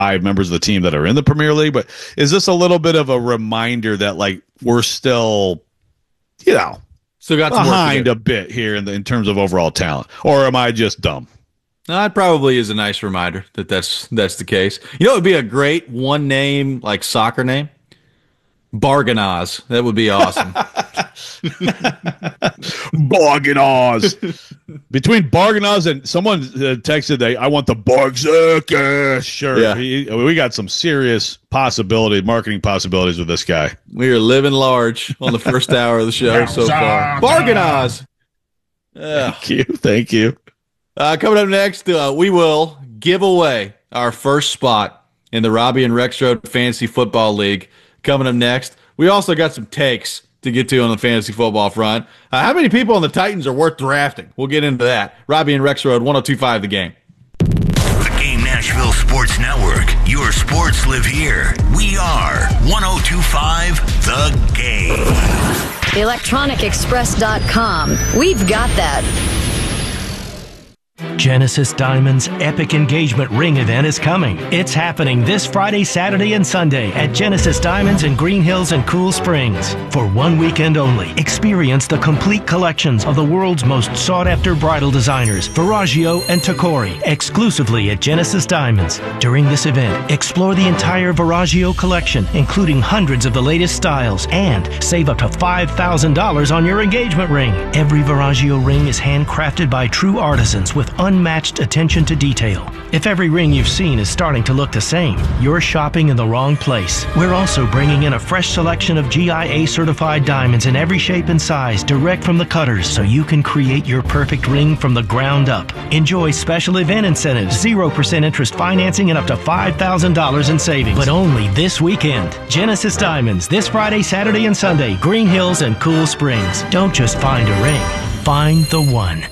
5 members of the team that are in the Premier League, but is this a little bit of a reminder that like we're still, still got behind a bit here in terms of overall talent, or am I just dumb? No, it probably is a nice reminder that's the case. It would be a great one name, like soccer name. Bargainaz. That would be awesome. Bargainaz. Between Bargainaz and someone texted, I want the Bargzerker shirt. Yeah. We got some serious marketing possibilities with this guy. We are living large on the first hour of the show so far. Bargainaz. Thank you. Coming up next, we will give away our first spot in the Robbie and Rexroad Fantasy Football League. Coming up next, we also got some takes to get to on the fantasy football front. How many people on the Titans are worth drafting? We'll get into that. Robbie and Rexroad, 102.5 The Game. The Game Nashville Sports Network. Your sports live here. We are 102.5 The Game. ElectronicExpress.com. We've got that. Genesis Diamonds' epic engagement ring event is coming. It's happening this Friday, Saturday, and Sunday at Genesis Diamonds in Green Hills and Cool Springs. For one weekend only, experience the complete collections of the world's most sought-after bridal designers, Verragio and Tacori, exclusively at Genesis Diamonds. During this event, explore the entire Verragio collection, including hundreds of the latest styles, and save up to $5,000 on your engagement ring. Every Verragio ring is handcrafted by true artisans with unmatched attention to detail. If every ring you've seen is starting to look the same, you're shopping in the wrong place. We're also bringing in a fresh selection of GIA certified diamonds in every shape and size direct from the cutters, so you can create your perfect ring from the ground up. Enjoy special event incentives, 0% interest financing, and up to $5,000 in savings. But only this weekend. Genesis Diamonds, this Friday, Saturday, and Sunday, Green Hills and Cool Springs. Don't just find a ring, find the one.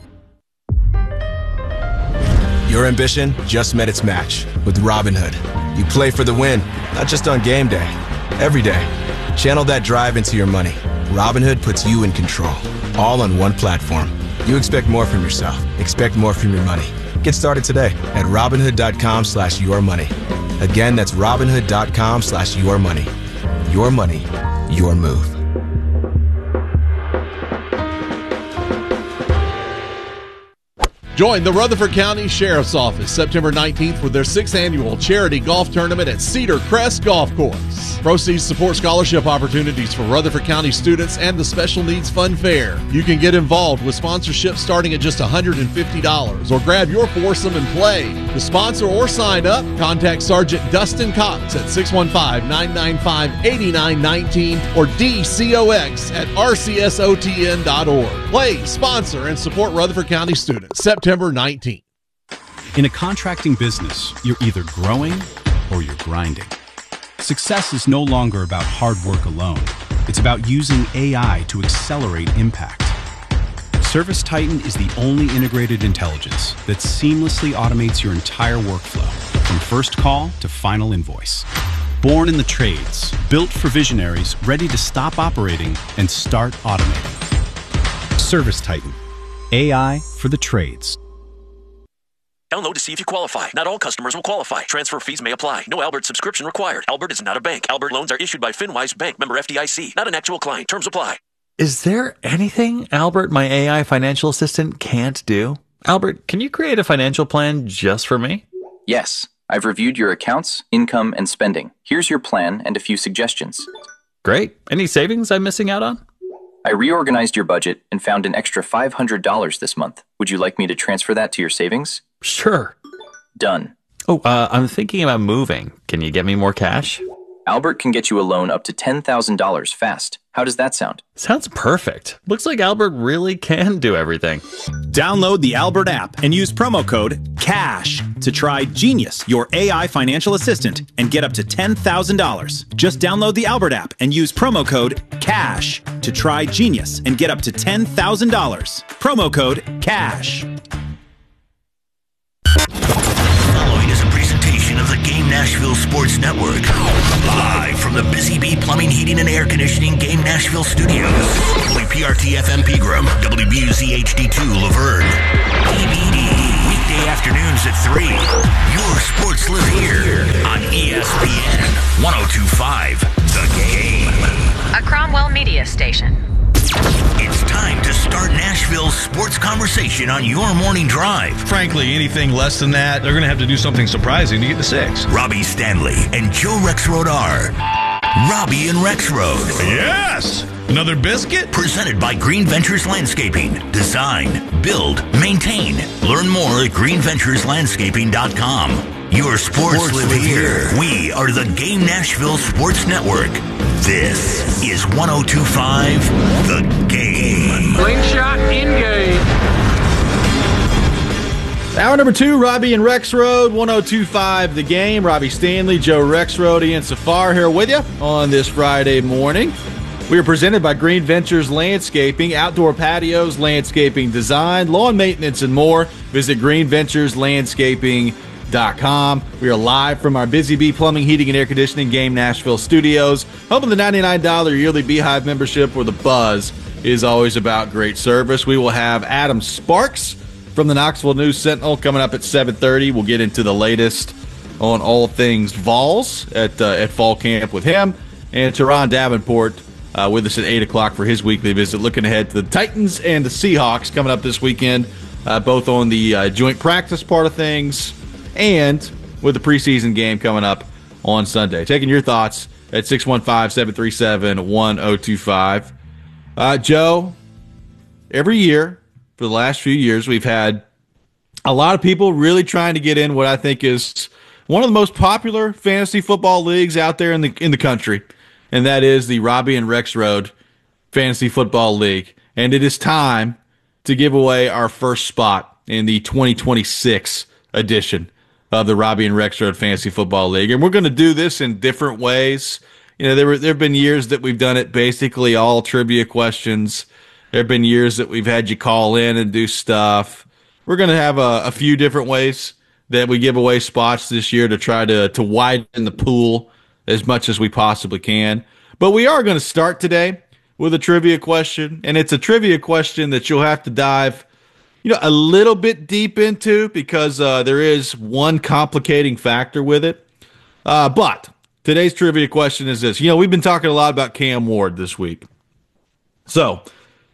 Your ambition just met its match with Robinhood. You play for the win, not just on game day, every day. Channel that drive into your money. Robinhood puts you in control, all on one platform. You expect more from yourself. Expect more from your money. Get started today at Robinhood.com/yourmoney. Again, that's Robinhood.com/yourmoney. Your money, your move. Join the Rutherford County Sheriff's Office September 19th for their 6th annual charity golf tournament at Cedar Crest Golf Course. Proceeds support scholarship opportunities for Rutherford County students and the Special Needs Fun Fair. You can get involved with sponsorship starting at just $150 or grab your foursome and play. To sponsor or sign up, contact Sergeant Dustin Cox at 615-995-8919 or dcox@rcsotn.org. Play, sponsor, and support Rutherford County students. September 19th. In a contracting business, you're either growing or you're grinding. Success is no longer about hard work alone. It's about using AI to accelerate impact. ServiceTitan is the only integrated intelligence that seamlessly automates your entire workflow, from first call to final invoice. Born in the trades, built for visionaries ready to stop operating and start automating. ServiceTitan. AI for the trades. Download to see if you qualify. Not all customers will qualify. Transfer fees may apply. No Albert subscription required. Albert is not a bank. Albert loans are issued by FinWise Bank, member FDIC. Not an actual client. Terms apply. Is there anything Albert, my AI financial assistant, can't do? Albert, can you create a financial plan just for me? Yes. I've reviewed your accounts, income, and spending. Here's your plan and a few suggestions. Great. Any savings I'm missing out on? I reorganized your budget and found an extra $500 this month. Would you like me to transfer that to your savings? Sure. Done. Oh, I'm thinking about moving. Can you get me more cash? Albert can get you a loan up to $10,000 fast. How does that sound? Sounds perfect. Looks like Albert really can do everything. Download the Albert app and use promo code CASH to try Genius, your AI financial assistant, and get up to $10,000. Just download the Albert app and use promo code CASH to try Genius and get up to $10,000. Promo code CASH. Following is a presentation of the Game Nashville Sports Network. Live from the Busy Bee Plumbing, Heating, and Air Conditioning Game Nashville Studios. WPRT FM Pegram, WBUZ HD2 Laverne. DVD. weekday afternoons at 3. Your sports live here on ESPN 102.5 The Game. A Cromwell Media Station. It's time to start Nashville's sports conversation on your morning drive. Frankly, anything less than that, they're going to have to do something surprising to get to 6. Robbie Stanley and Joe Rexrode are Robbie and Rexrode. Yes! Another biscuit? Presented by Green Ventures Landscaping. Design, build, maintain. Learn more at greenventureslandscaping.com. Your sports live here. We are the Game Nashville Sports Network. This is 102.5 The Game. Slingshot engage. Hour number 2, Robbie and Rexrode, 102.5 The Game. Robbie Stanley, Joe Rexrode, Ian Safar here with you on this Friday morning. We are presented by Green Ventures Landscaping, outdoor patios, landscaping design, lawn maintenance, and more. Visit greenventureslandscaping.com. We are live from our Busy Bee Plumbing, Heating, and Air Conditioning Game Nashville studios. Home of the $99 yearly Beehive membership, where the buzz is always about great service. We will have Adam Sparks from the Knoxville News Sentinel coming up at 7:30. We'll get into the latest on all things Vols at fall camp with him. And Teron Davenport with us at 8 o'clock for his weekly visit, looking ahead to the Titans and the Seahawks coming up this weekend, both on the joint practice part of things and with the preseason game coming up on Sunday. Taking your thoughts at 615-737-1025. Joe, every year for the last few years, we've had a lot of people really trying to get in what I think is one of the most popular fantasy football leagues out there in the country, and that is the Robbie and Rexrode Fantasy Football League. And it is time to give away our first spot in the 2026 edition of the Robbie and Rexrode Fantasy Football League. And we're going to do this in different ways. You know, there have been years that we've done it basically all trivia questions. There have been years that we've had you call in and do stuff. We're going to have a few different ways that we give away spots this year to try to widen the pool as much as we possibly can. But we are going to start today with a trivia question, and it's a trivia question that you'll have to dive a little bit deep into because there is one complicating factor with it. But today's trivia question is this. We've been talking a lot about Cam Ward this week. So,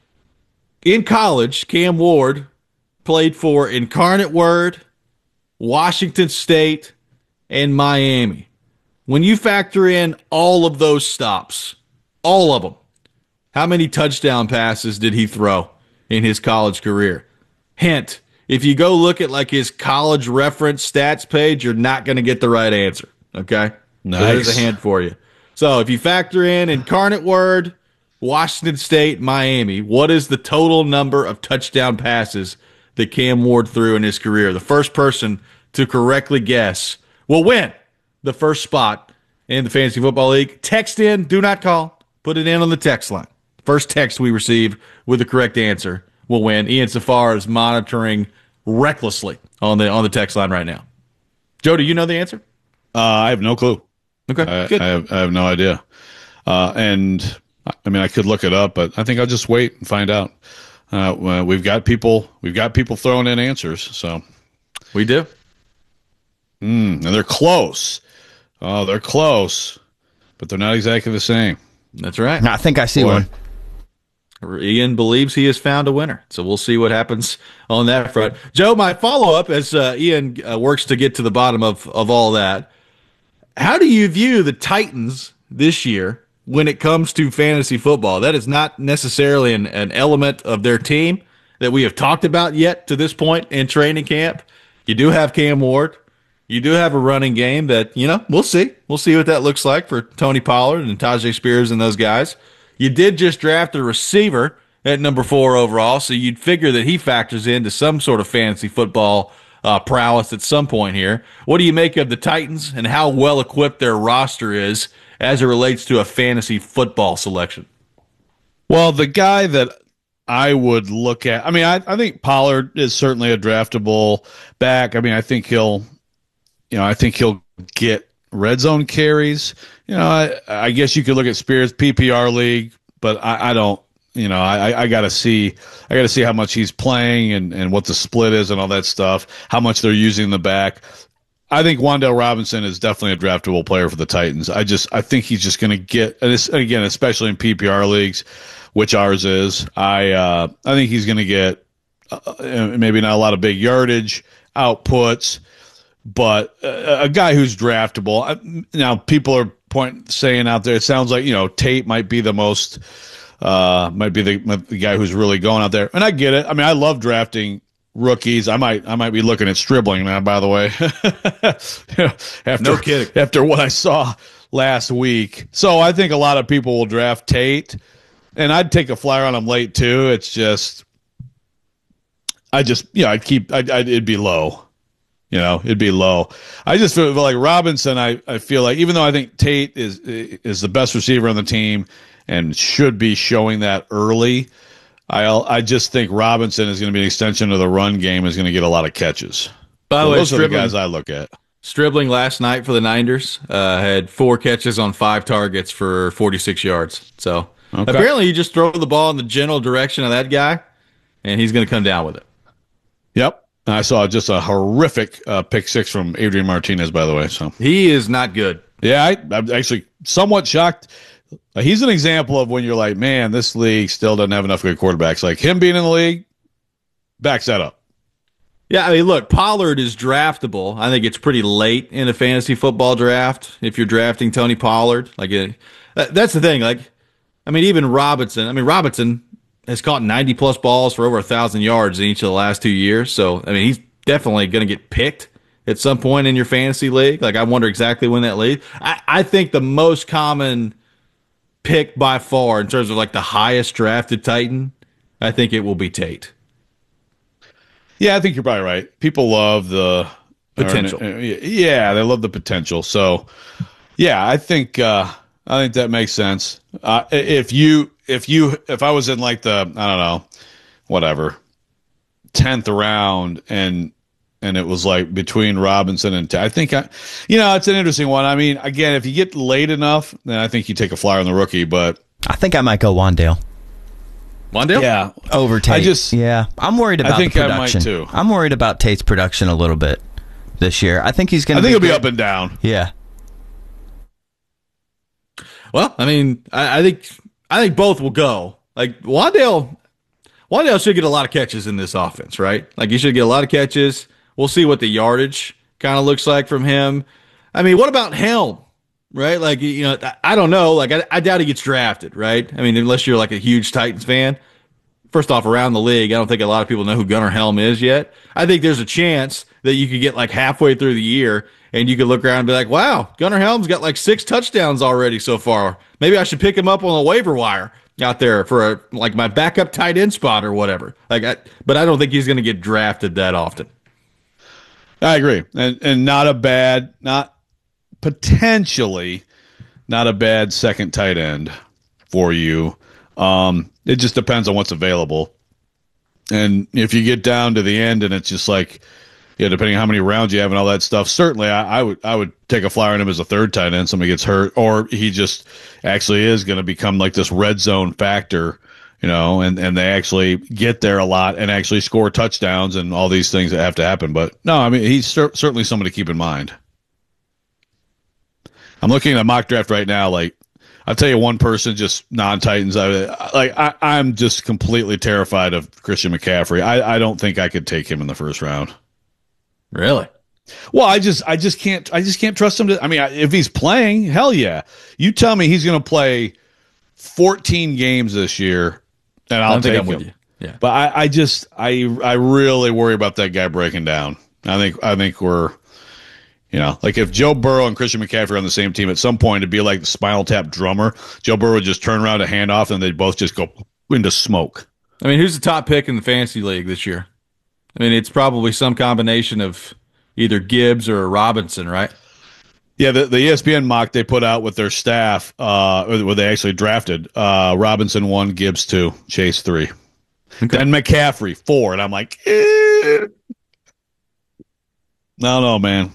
in college, Cam Ward played for Incarnate Word, Washington State, and Miami. When you factor in all of those stops, all of them, how many touchdown passes did he throw in his college career? Hint, if you go look at like his college reference stats page, you're not going to get the right answer. Okay? Nice. So there's a hint for you. So if you factor in Incarnate Word, Washington State, Miami, what is the total number of touchdown passes that Cam Ward threw in his career? The first person to correctly guess will win the first spot in the Fantasy Football League. Text in, do not call. Put it in on the text line. First text we receive with the correct answer will win. Ian Safar is monitoring recklessly on the text line right now. Joe, do you know the answer? I have no clue. Okay, good. I have no idea. And I mean, I could look it up, but I think I'll just wait and find out. We've got people throwing in answers, so we do. And they're close. Oh, they're close, but they're not exactly the same. That's right. I think I see one. Ian believes he has found a winner, so we'll see what happens on that front. Joe, my follow-up as Ian works to get to the bottom of all that, how do you view the Titans this year when it comes to fantasy football? That is not necessarily an element of their team that we have talked about yet to this point in training camp. You do have Cam Ward. You do have a running game that, we'll see. We'll see what that looks like for Tony Pollard and Tajay Spears and those guys. You did just draft a receiver at number 4 overall, so you'd figure that he factors into some sort of fantasy football prowess at some point here. What do you make of the Titans and how well equipped their roster is as it relates to a fantasy football selection? Well, the guy that I would look at, I mean, I think Pollard is certainly a draftable back. I mean, I think he'll get red zone carries. I guess you could look at Spears PPR league, but I don't I got to see how much he's playing and what the split is and all that stuff, how much they're using the back. I think Wan'Dale Robinson is definitely a draftable player for the Titans. I think he's just going to get, and again, especially in PPR leagues, which ours is. I think he's going to get maybe not a lot of big yardage outputs, but a guy who's draftable. Now, people are saying out there, it sounds like Tate might be the most, might be the guy who's really going out there, and I get it. I mean, I love drafting rookies. I might be looking at Stribling now, by the way. No kidding. After what I saw last week. So I think a lot of people will draft Tate, and I'd take a flyer on him late too. It's just, it'd be low. It'd be low. I just feel like Robinson, I feel like, even though I think Tate is the best receiver on the team and should be showing that early, I just think Robinson is going to be an extension of the run game, is going to get a lot of catches. By the way, those are the guys I look at. Stribling last night for the Niners had 4 catches on 5 targets for 46 yards. So apparently you just throw the ball in the general direction of that guy, and he's going to come down with it. Yep. I saw just a horrific pick 6 from Adrian Martinez, by the way. So he is not good. Yeah, I'm actually somewhat shocked. He's an example of when you're like, man, this league still doesn't have enough good quarterbacks. Like him being in the league backs that up. Yeah, I mean, look, Pollard is draftable. I think it's pretty late in a fantasy football draft if you're drafting Tony Pollard. That's the thing. Even Robinson. I mean, Robinson has caught 90-plus balls for over 1,000 yards in each of the last 2 years. So, I mean, he's definitely going to get picked at some point in your fantasy league. I wonder exactly when that league. I think the most common pick by far in terms of the highest drafted Titan, I think it will be Tate. Yeah, I think you're probably right. People love the potential. Yeah, they love the potential. So, yeah, I think that makes sense. If I was in the, I don't know, whatever, 10th round and it was between Robinson and I think it's an interesting one. I mean, again, if you get late enough, then I think you take a flyer on the rookie, but I think I might go Wan'Dale. Wan'Dale? Yeah. Over Tate. I'm worried about the production. I might too. I'm worried about Tate's production a little bit this year. I think he's going to he'll be up and down. Yeah. Well, I mean, I think both will go. Wan'Dale should get a lot of catches in this offense, right? He should get a lot of catches. We'll see what the yardage kind of looks like from him. I mean, what about Helm, right? I don't know. I doubt he gets drafted, right? I mean, unless you're a huge Titans fan. First off, around the league, I don't think a lot of people know who Gunnar Helm is yet. I think there's a chance that you could get halfway through the year and you could look around and be like, wow, Gunnar Helm's got 6 touchdowns already so far. Maybe I should pick him up on the waiver wire out there for my backup tight end spot or whatever. But I don't think he's going to get drafted that often. I agree. And potentially not a bad second tight end for you. It just depends on what's available. And if you get down to the end and it's just depending on how many rounds you have and all that stuff, certainly I would take a flyer on him as a third tight end. Somebody gets hurt, or he just actually is going to become this red zone factor, and they actually get there a lot and actually score touchdowns and all these things that have to happen. But no, I mean, he's certainly somebody to keep in mind. I'm looking at a mock draft right now. I'll tell you one person, just non-Titans. I'm just completely terrified of Christian McCaffrey. I don't think I could take him in the first round. Really? Well, I just can't trust him to. I mean, if he's playing, hell yeah. You tell me he's going to play 14 games this year, and I'll take him. With you. Yeah. But I really worry about that guy breaking down. I think we're, if Joe Burrow and Christian McCaffrey are on the same team, at some point it'd be like the Spinal Tap drummer. Joe Burrow would just turn around a handoff, and they'd both just go into smoke. I mean, who's the top pick in the fantasy league this year? I mean, it's probably some combination of either Gibbs or Robinson, right? Yeah, the ESPN mock they put out with their staff, where they actually drafted, Robinson 1, Gibbs 2, Chase 3. Okay. And McCaffrey 4. And I'm like, no, man.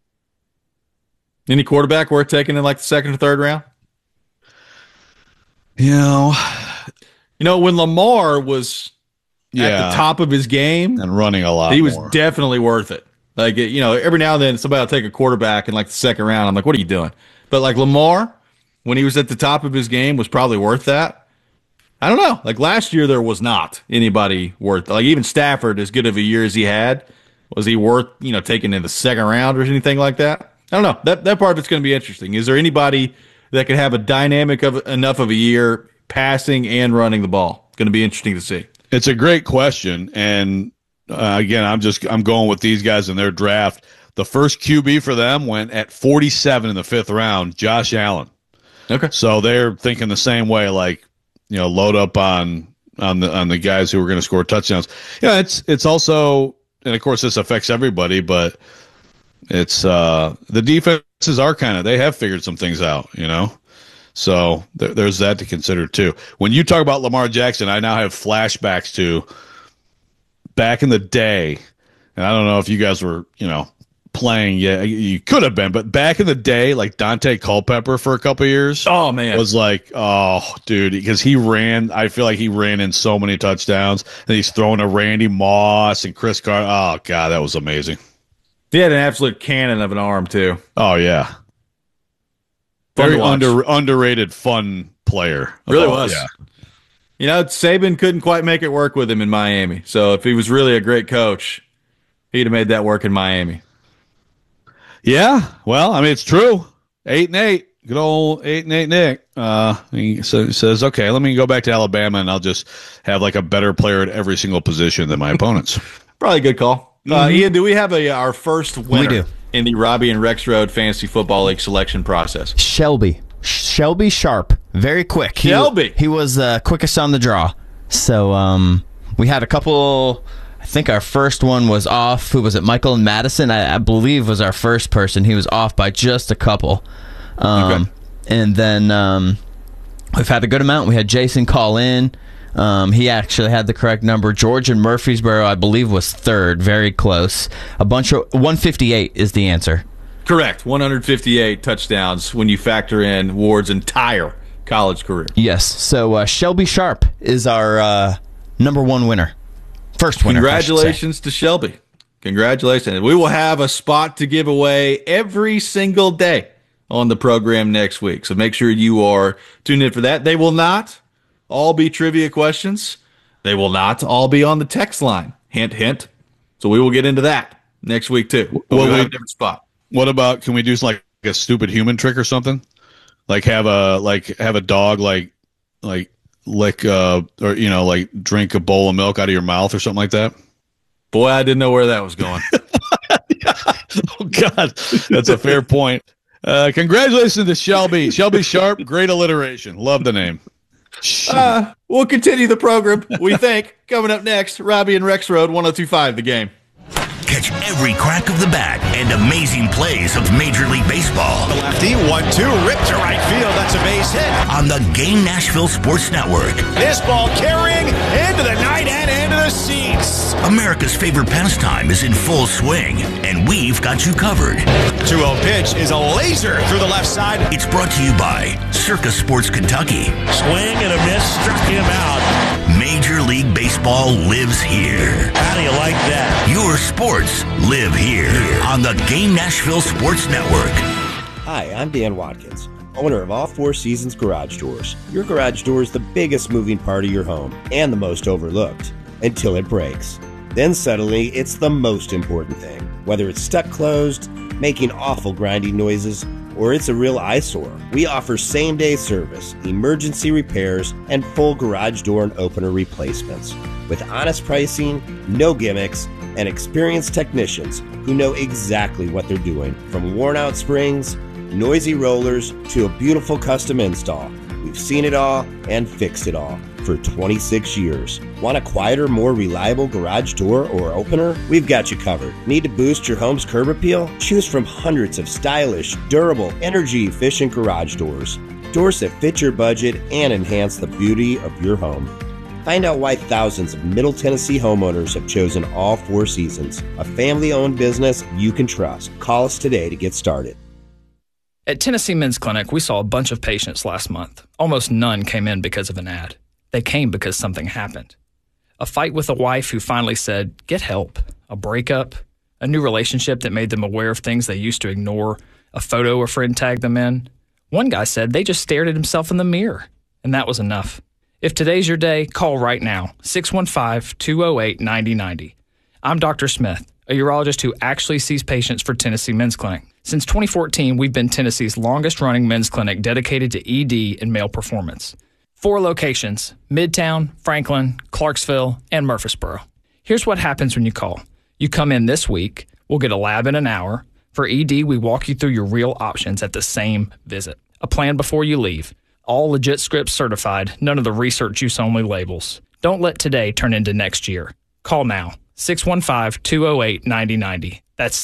Any quarterback worth taking in the second or third round? You know, when Lamar was at the top of his game and running a lot, he was more. definitely worth it. Like, you know, every now and then somebody will take a quarterback in like the second round. I'm like, what are you doing? But like Lamar, when he was at the top of his game, was probably worth that. I don't know. Like last year, there was not anybody worth, like even Stafford, as good of a year as he had, was he worth, you know, taking in the second round or anything like that? I don't know. That part of it's going to be interesting. Is there anybody that could have a dynamic of enough of a year passing and running the ball? It's going to be interesting to see. It's a great question. And again, I'm going with these guys in their draft. The first QB for them went at 47 in the 5th round, Josh Allen. Okay. So they're thinking the same way, like, you know, load up on the guys who are going to score touchdowns. Yeah, it's also, and of course this affects everybody, but it's the defenses are they have figured some things out, you know. So there's that to consider too. When you talk about Lamar Jackson, I now have flashbacks to back in the day, and I don't know if you guys were, you know, playing yet. You could have been, but back in the day, like Dante Culpepper for a couple of years. Oh man, was like, oh dude, because he ran. I feel like he ran in so many touchdowns, and he's throwing to Randy Moss and Chris Carter. Oh god, that was amazing. He had an absolute cannon of an arm too. Oh yeah, very underrated, fun player. Really was. Yeah. You know, Saban couldn't quite make it work with him in Miami. So if he was really a great coach, he'd have made that work in Miami. Yeah, well, I mean, it's true. 8-8, good old 8-8 Nick. He says, okay, let me go back to Alabama, and I'll just have like a better player at every single position than my opponents. Probably a good call. Ian, do we have our first winner We do. in the Robbie and Rex Road Fantasy Football League selection process? Shelby Sharp. Very quick. He was quickest on the draw. So we had a couple. I think our first one was off. Who was it? Michael and Madison, I believe, was our first person. He was off by just a couple. Okay. And then we've had a good amount. We had Jason call in. He actually had the correct number. George in Murfreesboro, I believe, was third. Very close. 158 is the answer. Correct. 158 touchdowns when you factor in Ward's entire college career. Yes. So Shelby Sharp is our number one winner. First winner. Congratulations to Shelby. Congratulations. We will have a spot to give away every single day on the program next week. So make sure you are tuned in for that. They will not all be trivia questions. They will not all be on the text line. Hint, hint. So we will get into that next week too. We'll have a different spot. What about, can we do like a stupid human trick or something? Like have a dog like lick or you know, like drink a bowl of milk out of your mouth or something like that? Boy, I didn't know where that was going. Oh God, that's a fair point. Congratulations to Shelby Sharp. Great alliteration. Love the name. We'll continue the program, we think. Coming up next, Robbie and Rex Road, 102.5 The Game. Catch every crack of the bat and amazing plays of Major League Baseball. The lefty, 1-2, ripped to right field. That's a base hit. On the Game Nashville Sports Network. This ball carrying into the night and into the seats. America's favorite pastime is in full swing, and we've got you covered. 2-0 pitch is a laser through the left side. It's brought to you by Circa Sports Kentucky. Swing and a miss, struck him out. Major League Baseball lives here. How do you like that? Your sports live here on the Game Nashville Sports Network. Hi, I'm Dan Watkins, owner of All Four Seasons Garage Doors. Your garage door is the biggest moving part of your home and the most overlooked until it breaks. Then suddenly, it's the most important thing. Whether it's stuck closed, making awful grinding noises, or it's a real eyesore, we offer same-day service, emergency repairs, and full garage door and opener replacements. With honest pricing, no gimmicks, and experienced technicians who know exactly what they're doing. From worn-out springs, noisy rollers, to a beautiful custom install, we've seen it all and fixed it all for 26 years. Want a quieter, more reliable garage door or opener? We've got you covered. Need to boost your home's curb appeal? Choose from hundreds of stylish, durable, energy-efficient garage doors. Doors that fit your budget and enhance the beauty of your home. Find out why thousands of Middle Tennessee homeowners have chosen All Four Seasons, a family-owned business you can trust. Call us today to get started. At Tennessee Men's Clinic, we saw a bunch of patients last month. Almost none came in because of an ad. They came because something happened. A fight with a wife who finally said, get help. A breakup. A new relationship that made them aware of things they used to ignore. A photo a friend tagged them in. One guy said they just stared at himself in the mirror, and that was enough. If today's your day, call right now, 615-208-9090. I'm Dr. Smith, a urologist who actually sees patients for Tennessee Men's Clinic. Since 2014, we've been Tennessee's longest-running men's clinic dedicated to ED and male performance. 4 locations, Midtown, Franklin, Clarksville, and Murfreesboro. Here's what happens when you call. You come in this week, we'll get a lab in an hour. For ED, we walk you through your real options at the same visit. A plan before you leave. All legit scripts certified, none of the research use only labels. Don't let today turn into next year. Call now, 615-208-9090. That's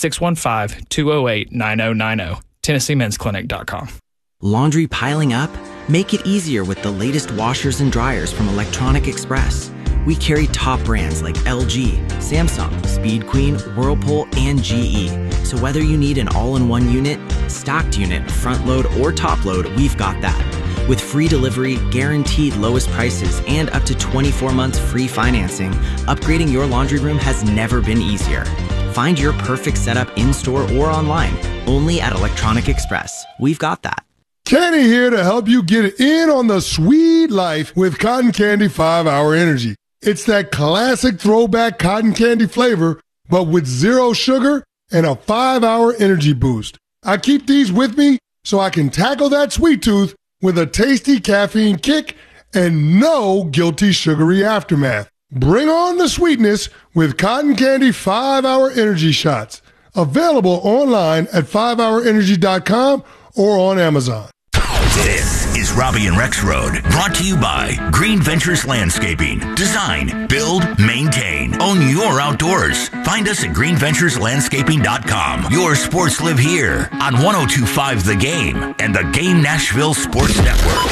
615-208-9090. TennesseeMen'sClinic.com. Laundry piling up? Make it easier with the latest washers and dryers from Electronic Express. We carry top brands like LG, Samsung, Speed Queen, Whirlpool, and GE. So whether you need an all-in-one unit, stocked unit, front load, or top load, we've got that. With free delivery, guaranteed lowest prices, and up to 24 months free financing, upgrading your laundry room has never been easier. Find your perfect setup in-store or online, only at Electronic Express. We've got that. Kenny here to help you get in on the sweet life with Cotton Candy 5-Hour Energy. It's that classic throwback cotton candy flavor, but with 0 sugar and a 5-hour energy boost. I keep these with me so I can tackle that sweet tooth with a tasty caffeine kick and no guilty sugary aftermath. Bring on the sweetness with Cotton Candy 5-Hour Energy Shots. Available online at 5hourenergy.com or on Amazon. This is Robbie and Rex Road, brought to you by Green Ventures Landscaping. Design, build, maintain, own your outdoors. Find us at greenventureslandscaping.com. Your sports live here on 102.5 The Game and the Game Nashville Sports Network.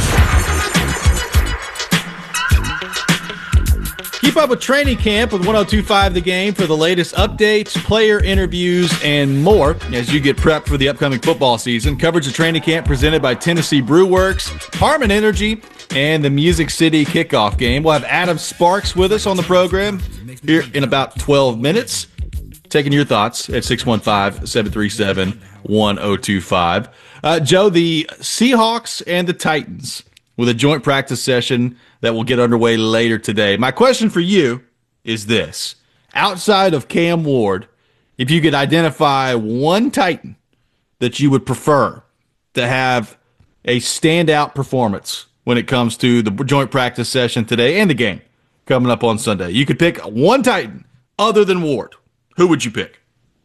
Keep up with training camp with 102.5 The Game for the latest updates, player interviews, and more as you get prepped for the upcoming football season. Coverage of training camp presented by Tennessee Brew Works, Harmon Energy, and the Music City kickoff game. We'll have Adam Sparks with us on the program here in about 12 minutes, taking your thoughts at 615-737-1025. Joe, the Seahawks and the Titans with a joint practice session that will get underway later today. My question for you is this. Outside of Cam Ward, if you could identify one Titan that you would prefer to have a standout performance when it comes to the joint practice session today and the game coming up on Sunday, you could pick one Titan other than Ward. Who would you pick?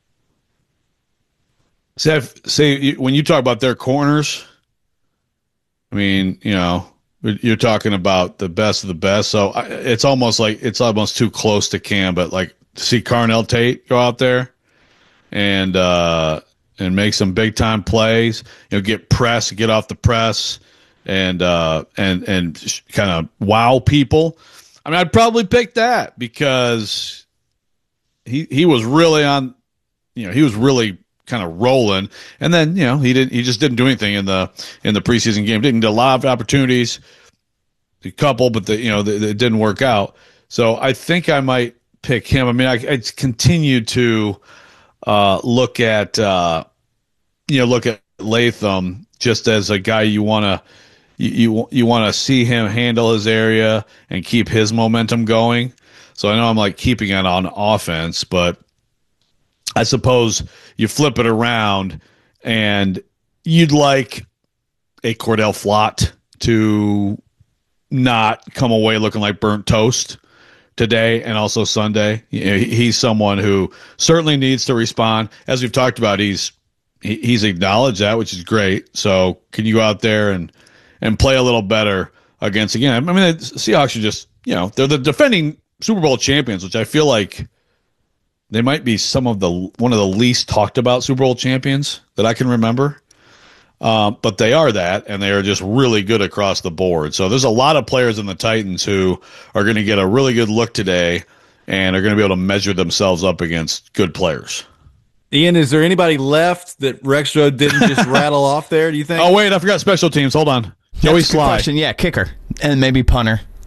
Say when you talk about their corners, I mean, you know, you're talking about the best of the best. So it's almost too close to Cam, but like to see Carnell Tate go out there and make some big time plays, you know, get off the press and kind of wow people. I mean, I'd probably pick that because he was really on, you know, he was really kind of rolling, and then, you know, he just didn't do anything in the preseason game. Didn't get a lot of opportunities, a couple, but it didn't work out. So I think I might pick him. I mean, I continue to look at Latham just as a guy you want to see him handle his area and keep his momentum going. So I know I'm like keeping it on offense, but I suppose you flip it around and you'd like a Cordell Flott to not come away looking like burnt toast today and also Sunday. You know, he's someone who certainly needs to respond. As we've talked about, he's acknowledged that, which is great. So can you go out there and play a little better against, again, I mean, the Seahawks are just, you know, they're the defending Super Bowl champions, which I feel like they might be one of the least talked about Super Bowl champions that I can remember. But they are that, and they are just really good across the board. So there's a lot of players in the Titans who are going to get a really good look today and are going to be able to measure themselves up against good players. Ian, is there anybody left that Rexroad didn't just rattle off there, do you think? Oh, wait, I forgot special teams. Hold on. Joey Sly. Question. Yeah, kicker. And maybe punter.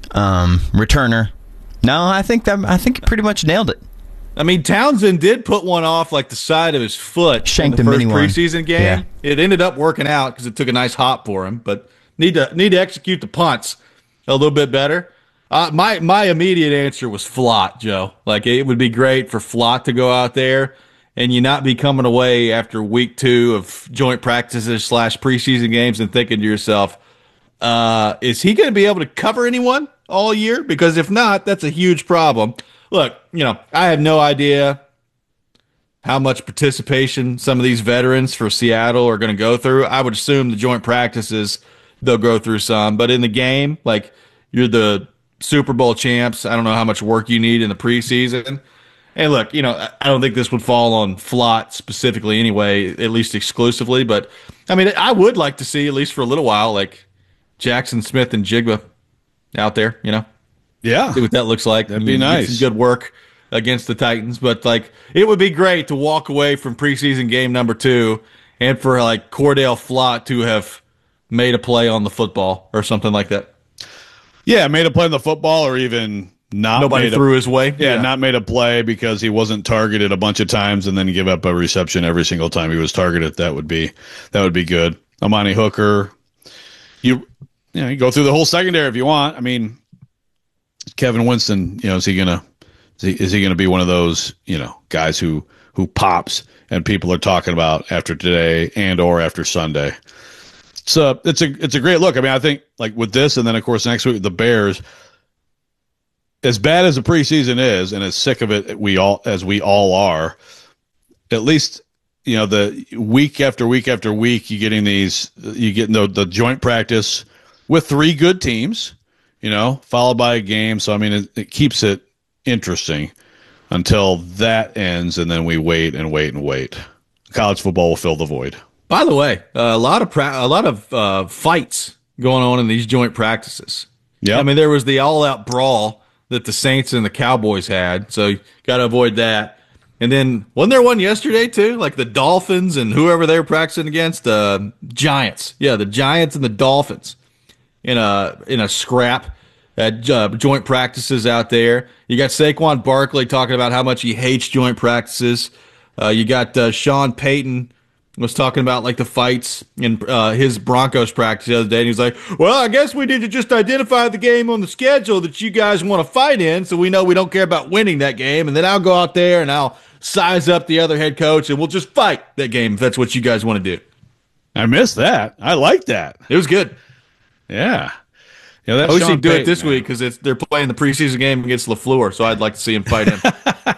returner. No, I think he pretty much nailed it. I mean, Townsend did put one off like the side of his foot Shanked in the first mini one. preseason game. Yeah. It ended up working out because it took a nice hop for him, but need to execute the punts a little bit better. My immediate answer was Flott, Joe. Like, it would be great for Flott to go out there and you not be coming away after week 2 of joint practices / preseason games and thinking to yourself, is he going to be able to cover anyone all year? Because if not, that's a huge problem. Look, I have no idea how much participation some of these veterans for Seattle are going to go through. I would assume the joint practices, they'll go through some. But in the game, like, you're the Super Bowl champs. I don't know how much work you need in the preseason. And look, I don't think this would fall on Flott specifically anyway, at least exclusively. But, I mean, I would like to see, at least for a little while, like Jackson Smith and Jigba out there, Yeah. See what that looks like. That'd be nice. Get some good work against the Titans. But, like, it would be great to walk away from preseason game number 2 and for, like, Cordell Flott to have made a play on the football or something like that. Yeah, made a play on the football or even not. Nobody threw his way. Yeah, not made a play because he wasn't targeted a bunch of times and then give up a reception every single time he was targeted. That would be good. Amani Hooker. You go through the whole secondary if you want. I mean, Kevin Winston, is he gonna be one of those, guys who pops and people are talking about after today and or after Sunday? So it's a great look. I mean, I think like with this, and then of course next week the Bears. As bad as the preseason is, and as sick of it we all are, at least the week after week after week you getting the joint practice with 3 good teams, followed by a game. So I mean, it keeps it interesting until that ends, and then we wait and wait and wait. College football will fill the void. By the way, a lot of fights going on in these joint practices. Yeah, I mean, there was the all-out brawl that the Saints and the Cowboys had, so you got to avoid that. And then wasn't there one yesterday too, like the Dolphins and whoever they were practicing against, the Giants? Yeah, the Giants and the Dolphins in a scrap at joint practices out there. You got Saquon Barkley talking about how much he hates joint practices. You got Sean Payton was talking about like the fights in his Broncos practice the other day, and he's like, well, I guess we need to just identify the game on the schedule that you guys want to fight in so we know we don't care about winning that game, and then I'll go out there and I'll size up the other head coach and we'll just fight that game if that's what you guys want to do. I missed that. I like that. It was good. Yeah. I wish he'd do it this week because they're playing the preseason game against LaFleur, so I'd like to see him fight him.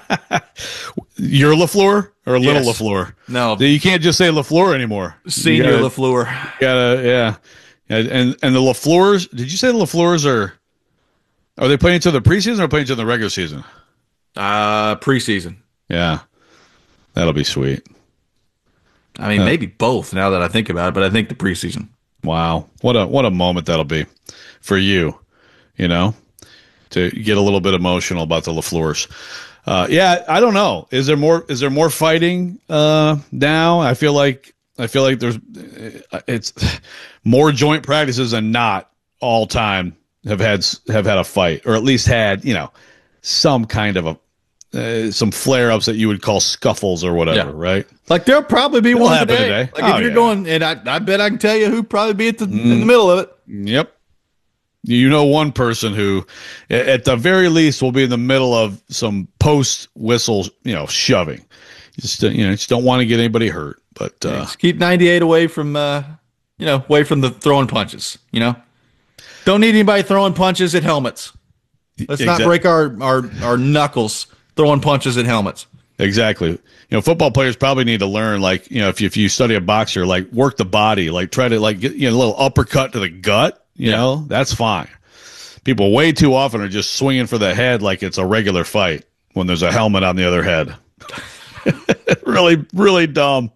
You're LaFleur or Little Yes. LaFleur? No. You can't just say LaFleur anymore. Senior LaFleur. Yeah. And the LaFleurs, did you say the LaFleurs are they playing each other preseason or playing each other in the regular season? Preseason. Yeah. That'll be sweet. I mean, maybe both now that I think about it, but I think the preseason. Wow. What a moment that'll be for you, to get a little bit emotional about the LaFleurs. Yeah, I don't know. Is there more fighting now? I feel like it's more joint practices than not all time have had a fight, or at least had, some kind of some flare-ups that you would call scuffles or whatever, right? Like there'll probably be one today. Like if you're yeah. going, and I bet I can tell you who'd probably be in the middle of it. Yep. One person who, at the very least, will be in the middle of some post-whistle, shoving. You just don't want to get anybody hurt. But just keep 98 away from the throwing punches. Don't need anybody throwing punches at helmets. Let's not break our knuckles throwing punches at helmets. Exactly. Football players probably need to learn, like, if you study a boxer, like work the body, like try to like get a little uppercut to the gut. That's fine. People way too often are just swinging for the head like it's a regular fight when there's a helmet on the other head. Really, really dumb.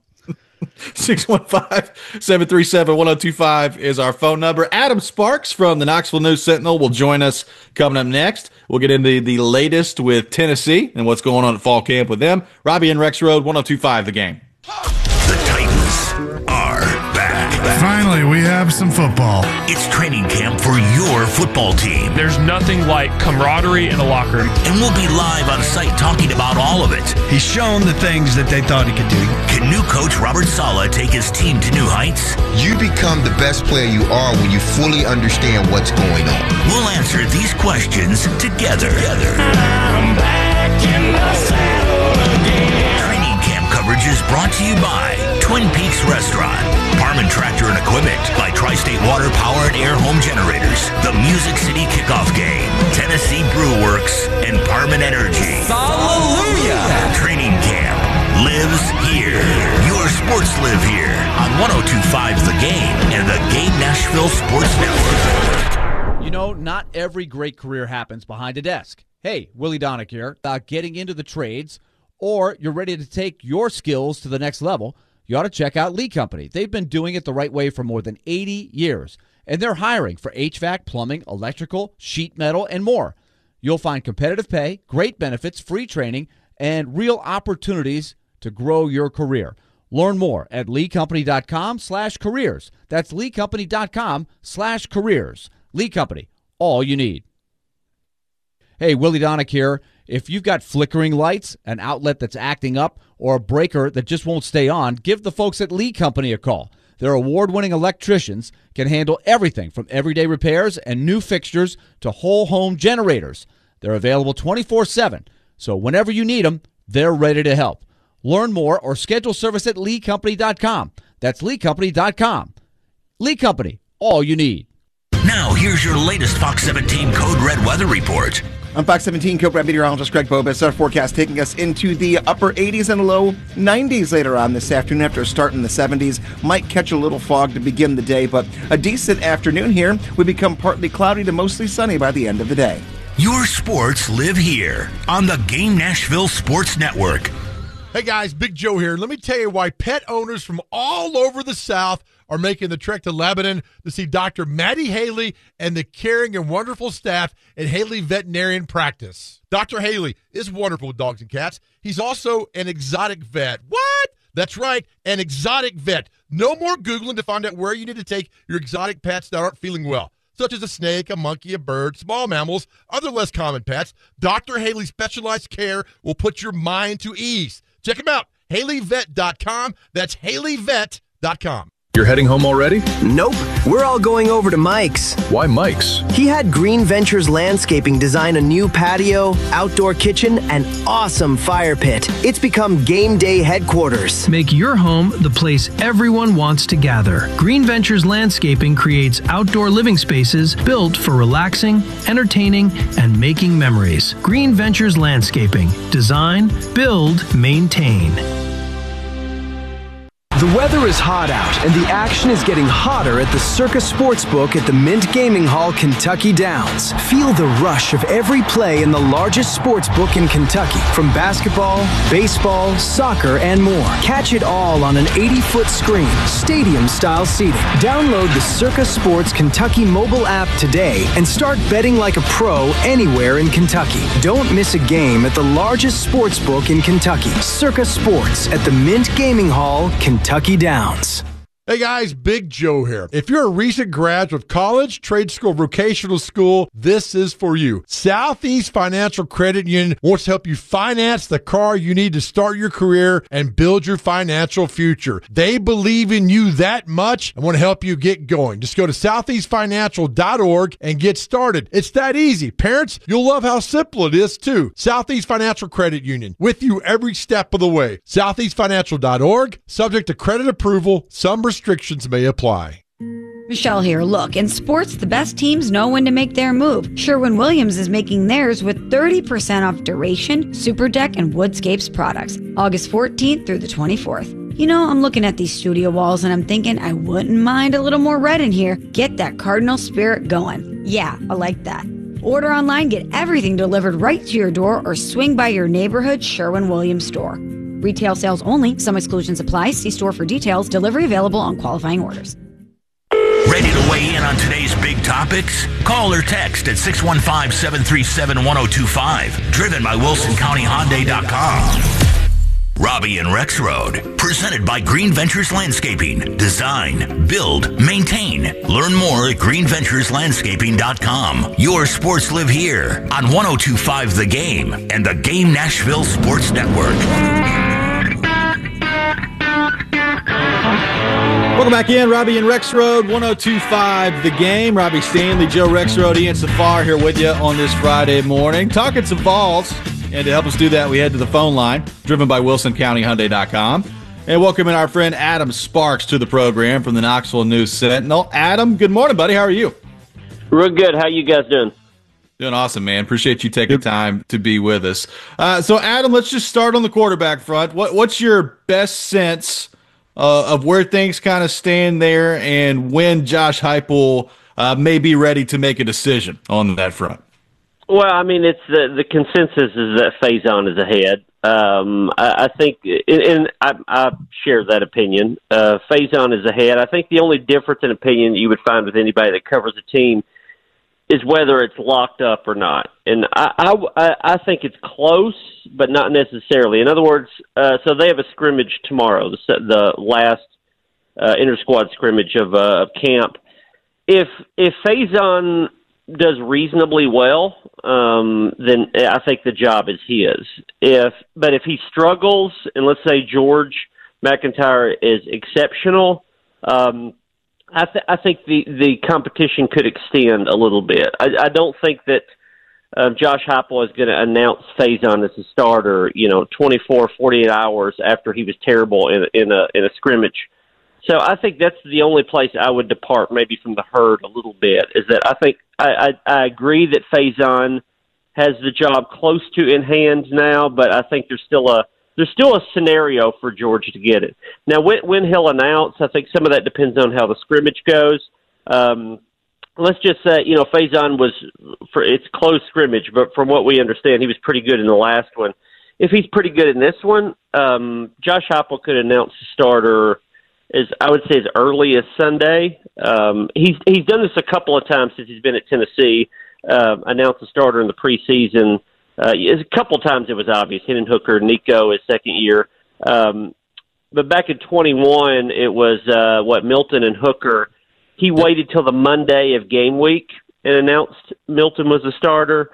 615-737-1025 is our phone number. Adam Sparks from the Knoxville News Sentinel will join us coming up next. We'll get into the latest with Tennessee and what's going on at fall camp with them. Robbie and Rex Road, 1025 The Game. The Titans are back. Finally, finally, we have some football. It's training camp for your football team. There's nothing like camaraderie in the locker room. And we'll be live on site talking about all of it. He's shown the things that they thought he could do. Can new coach Robert Saleh take his team to new heights? You become the best player you are when you fully understand what's going on. We'll answer these questions together. I'm back in the saddle again. Training camp coverage is brought to you by Twin Peaks Restaurant, Parman Tractor and Equipment, by Tri-State Water Power and Air Home Generators, the Music City Kickoff Game, Tennessee Brew Works, and Parman Energy. Hallelujah! Training camp lives here. Your sports live here on 102.5 The Game and the Game Nashville Sports Network. You know, not every great career happens behind a desk. Hey, Willie Donick here. About getting into the trades, or you're ready to take your skills to the next level, you ought to check out Lee Company. They've been doing it the right way for more than 80 years, and they're hiring for HVAC, plumbing, electrical, sheet metal, and more. You'll find competitive pay, great benefits, free training, and real opportunities to grow your career. Learn more at leecompany.com/careers. That's leecompany.com/careers. Lee Company, all you need. Hey, Willie Donick here. If you've got flickering lights, an outlet that's acting up, or a breaker that just won't stay on, give the folks at Lee Company a call. Their award-winning electricians can handle everything from everyday repairs and new fixtures to whole home generators. They're available 24/7, so whenever you need them, they're ready to help. Learn more or schedule service at leecompany.com. That's leecompany.com. Lee Company, all you need. Now, here's your latest Fox 17 Code Red weather report. I'm Fox 17 Code Red meteorologist Greg Bobus. Our forecast taking us into the upper 80s and low 90s later on this afternoon after a start in the 70s. Might catch a little fog to begin the day, but a decent afternoon here. We become partly cloudy to mostly sunny by the end of the day. Your sports live here on the Game Nashville Sports Network. Hey guys, Big Joe here. Let me tell you why pet owners from all over the South are making the trek to Lebanon to see Dr. Maddie Haley and the caring and wonderful staff at Haley Veterinarian Practice. Dr. Haley is wonderful with dogs and cats. He's also an exotic vet. What? That's right, an exotic vet. No more Googling to find out where you need to take your exotic pets that aren't feeling well, such as a snake, a monkey, a bird, small mammals, other less common pets. Dr. Haley's specialized care will put your mind to ease. Check him out, HaleyVet.com. That's HaleyVet.com. You're heading home already? Nope. We're all going over to Mike's. Why Mike's? He had Green Ventures Landscaping design a new patio, outdoor kitchen, and awesome fire pit. It's become game day headquarters. Make your home the place everyone wants to gather. Green Ventures Landscaping creates outdoor living spaces built for relaxing, entertaining, and making memories. Green Ventures Landscaping. Design, build, maintain. The weather is hot out, and the action is getting hotter at the Circa Sportsbook at the Mint Gaming Hall, Kentucky Downs. Feel the rush of every play in the largest sportsbook in Kentucky, from basketball, baseball, soccer, and more. Catch it all on an 80-foot screen, stadium-style seating. Download the Circa Sports Kentucky mobile app today and start betting like a pro anywhere in Kentucky. Don't miss a game at the largest sportsbook in Kentucky, Circa Sports at the Mint Gaming Hall, Kentucky Downs. Hey guys, Big Joe here. If you're a recent graduate of college, trade school, vocational school, this is for you. Southeast Financial Credit Union wants to help you finance the car you need to start your career and build your financial future. They believe in you that much and want to help you get going. Just go to southeastfinancial.org and get started. It's that easy. Parents, you'll love how simple it is too. Southeast Financial Credit Union, with you every step of the way. Southeastfinancial.org, subject to credit approval. Some restrictions may apply. Michelle here. Look, in sports, the best teams know when to make their move. Sherwin-Williams is making theirs with 30% off Duration, Super Deck, and Woodscapes products. August 14th through the 24th. You know, I'm looking at these studio walls and I'm thinking I wouldn't mind a little more red in here. Get that Cardinal spirit going. Yeah, I like that. Order online, get everything delivered right to your door, or swing by your neighborhood Sherwin-Williams store. Retail sales only. Some exclusions apply. See store for details. Delivery available on qualifying orders. Ready to weigh in on today's big topics? Call or text at 615-737-1025. Driven by WilsonCountyHyundai.com. Robbie and Rex Road, presented by Green Ventures Landscaping. Design, build, maintain. Learn more at greenventureslandscaping.com. Your sports live here on 102.5 The Game and the Game Nashville Sports Network. Welcome back in, Robbie and Rex Road, 102.5 The Game. Robbie Stanley, Joe Rex Road, Ian Safar here with you on this Friday morning. Talking some balls. And to help us do that, we head to the phone line, driven by WilsonCountyHyundai.com. And welcome in our friend Adam Sparks to the program from the Knoxville News Sentinel. Adam, good morning, buddy. How are you? Real good. How you guys doing? Doing awesome, man. Appreciate you taking time to be with us. So, Adam, let's just start on the quarterback front. What's your best sense of where things kind of stand there and when Josh Heupel may be ready to make a decision on that front? Well, I mean, it's the consensus is that Faison is ahead. I think, and I share that opinion. Faison is ahead. I think the only difference in opinion you would find with anybody that covers a team is whether it's locked up or not. And I think it's close, but not necessarily. In other words, so they have a scrimmage tomorrow, the last inter-squad scrimmage of camp. If Faison does reasonably well, then I think the job is his. But if he struggles, and let's say George McIntyre is exceptional, I think the competition could extend a little bit. I don't think that Josh Heupel is going to announce Faison as a starter, 24, 48 hours after he was terrible in a scrimmage. So I think that's the only place I would depart maybe from the herd a little bit, is that I think I agree that Faison has the job close to in hand now, but I think there's still a scenario for George to get it. Now, when he'll announce, I think some of that depends on how the scrimmage goes. Let's just say, Faison it's close scrimmage, but from what we understand, he was pretty good in the last one. If he's pretty good in this one, Josh Heupel could announce the starter as early as Sunday. He's done this a couple of times since he's been at Tennessee. Announced a starter in the preseason. A couple of times it was obvious. Hendon Hooker, Nico, his second year. But back in 21, it was Milton and Hooker. He waited till the Monday of game week and announced Milton was the starter.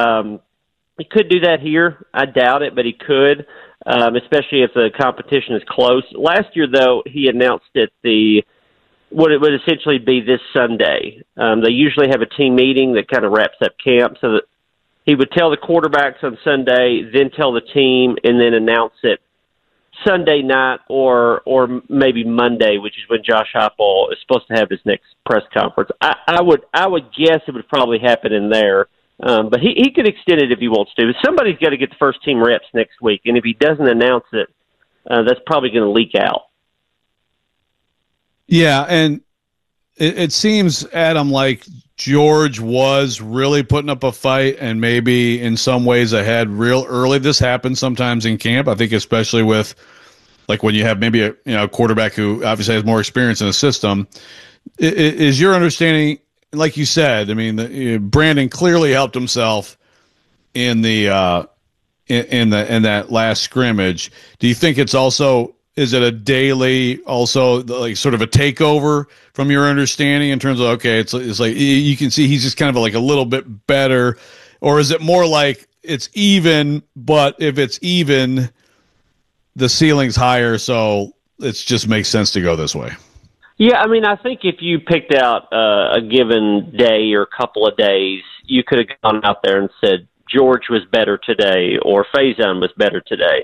He could do that here. I doubt it, but he could. Especially if the competition is close. Last year, though, he announced it what it would essentially be this Sunday. They usually have a team meeting that kind of wraps up camp, so that he would tell the quarterbacks on Sunday, then tell the team, and then announce it Sunday night or maybe Monday, which is when Josh Heupel is supposed to have his next press conference. I would guess it would probably happen in there. But he could extend it if he wants to. Somebody's got to get the first team reps next week, and if he doesn't announce it, that's probably going to leak out. Yeah, and it seems, Adam, like George was really putting up a fight and maybe in some ways ahead real early. This happens sometimes in camp, I think, especially with like when you have maybe a quarterback who obviously has more experience in the system. Is your understanding – like you said, I mean, Brandon clearly helped himself in the in that last scrimmage. Do you think it's also, is it a daily, also like sort of a takeover from your understanding in terms of, okay, it's like you can see he's just kind of like a little bit better, or is it more like it's even, but if it's even, the ceiling's higher, so it just makes sense to go this way? Yeah, I mean, I think if you picked out a given day or a couple of days, you could have gone out there and said George was better today or Faison was better today.